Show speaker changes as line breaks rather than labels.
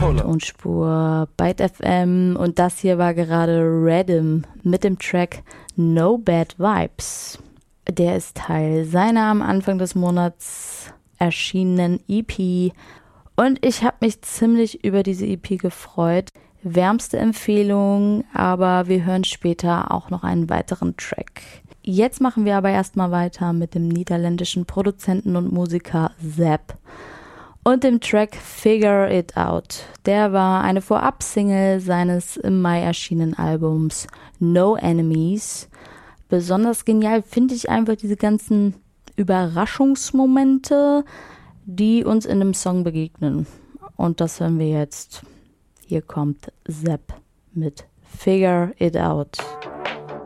Tonspur Byte FM und das hier war gerade Rhythm mit dem Track No Bad Vibes. Der ist Teil seiner am Anfang des Monats erschienenen EP und ich habe mich ziemlich über diese EP gefreut. Wärmste Empfehlung, aber wir hören später auch noch einen weiteren Track. Jetzt machen wir aber erstmal weiter mit dem niederländischen Produzenten und Musiker Zapp und dem Track Figure It Out. Der war eine Vorab-Single seines im Mai erschienenen Albums No Enemies. Besonders genial finde ich einfach diese ganzen Überraschungsmomente, die uns in dem Song begegnen. Und das hören wir jetzt. Hier kommt Zapp mit Figure It Out.